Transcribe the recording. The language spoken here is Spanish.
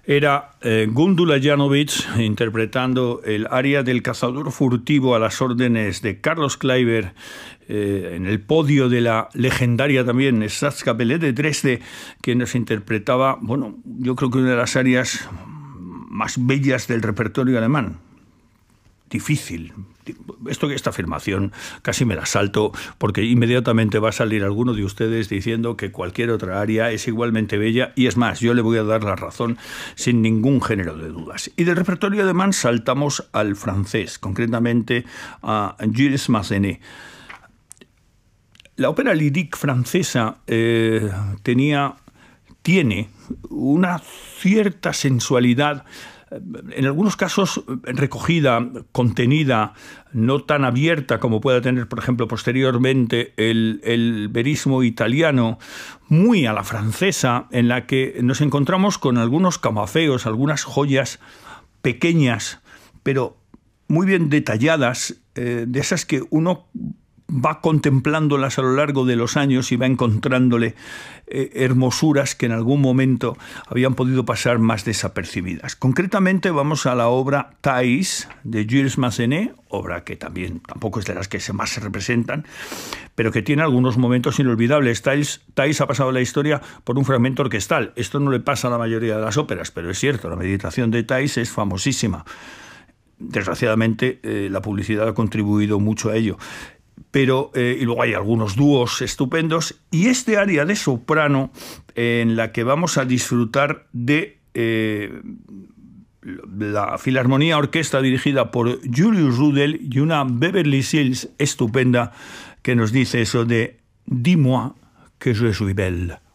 Era Gundula Janowitz interpretando el aria del cazador furtivo a las órdenes de Carlos Kleiber en el podio de la legendaria también Staatskapelle de Dresde, que nos interpretaba, bueno, yo creo que una de las arias más bellas del repertorio alemán. Difícil. Esta afirmación casi me la salto porque inmediatamente va a salir alguno de ustedes diciendo que cualquier otra aria es igualmente bella, y es más, yo le voy a dar la razón sin ningún género de dudas. Y del repertorio alemán saltamos al francés, concretamente a Jules Massenet. La ópera lyrique francesa tiene una cierta sensualidad, en algunos casos recogida, contenida, no tan abierta como pueda tener, por ejemplo, posteriormente el verismo italiano, muy a la francesa, en la que nos encontramos con algunos camafeos, algunas joyas pequeñas, pero muy bien detalladas, de esas que uno va contemplándolas a lo largo de los años y va encontrándole hermosuras que en algún momento habían podido pasar más desapercibidas. Concretamente vamos a la obra Thais de Jules Massenet, obra que tampoco es de las que más se representan, pero que tiene algunos momentos inolvidables. Thais ha pasado la historia por un fragmento orquestal. Esto no le pasa a la mayoría de las óperas, pero es cierto, la meditación de Thais es famosísima. Desgraciadamente la publicidad ha contribuido mucho a ello. Pero, y luego hay algunos dúos estupendos, y este aria de soprano en la que vamos a disfrutar de la Filarmonía Orquesta dirigida por Julius Rudel y una Beverly Sills estupenda que nos dice eso de Dis-moi que je suis belle.